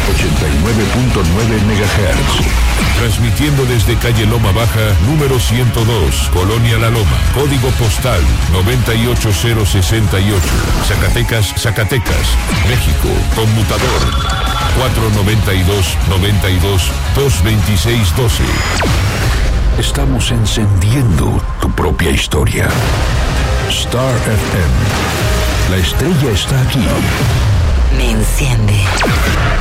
89.9 MHz. Transmitiendo desde calle Loma Baja, número 102, Colonia La Loma, código postal 98068, Zacatecas, Zacatecas, México, conmutador 492-92-226-12. Estamos encendiendo tu propia historia. Star FM. La estrella está aquí. Me enciende.